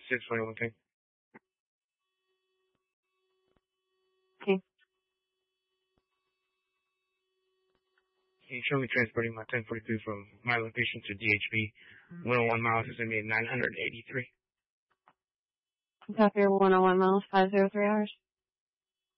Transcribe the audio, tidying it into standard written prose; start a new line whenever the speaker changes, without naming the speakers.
641, okay.
Okay.
You're currently transporting my 1042 from my location to DHB. 101 miles is going to be at 983.
Copy 101 miles, 503 hours.